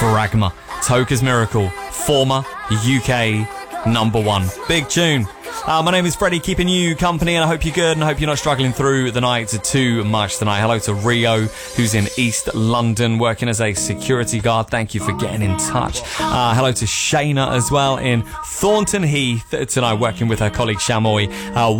Fragma, Toka's Miracle, former UK #1. Big tune. My name is Freddie, keeping you company, and I hope you're good, and I hope you're not struggling through the night too much tonight. Hello to Rio, who's in East London, working as a security guard. Thank you for getting in touch. Hello to Shayna as well in Thornton Heath tonight, working with her colleague Shamoy.